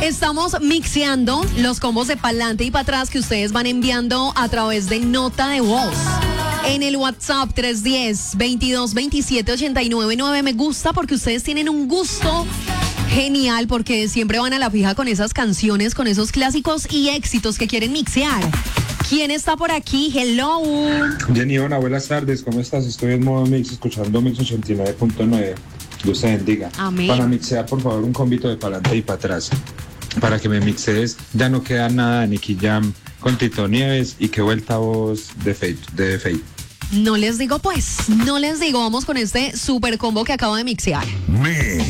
Estamos mixeando los combos de pa'lante y para atrás que ustedes van enviando a través de nota de voz. En el WhatsApp 310-2227-899. Me gusta porque ustedes tienen un gusto genial, porque siempre van a la fija con esas canciones, con esos clásicos y éxitos que quieren mixear. ¿Quién está por aquí? Hello. Jenny, hola, buenas tardes. ¿Cómo estás? Estoy en modo mix, escuchando Mix 89.9. Dios te bendiga. Amén. Para mixear, por favor, un combito de pa'lante y para atrás. Para que me mixees, ya no queda nada de Nicky Jam con Tito Nieves y qué vuelta voz de Fate. No les digo pues, no les digo. Vamos con este super combo que acabo de mixear.